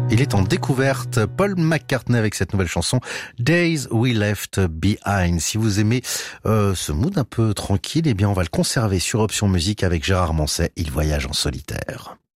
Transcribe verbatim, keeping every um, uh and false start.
Il est en découverte, Paul McCartney avec cette nouvelle chanson Days We Left Behind. Si vous aimez euh, ce mood un peu tranquille, eh bien on va le conserver sur Option Musique avec Gérard Manset, Il voyage en solitaire.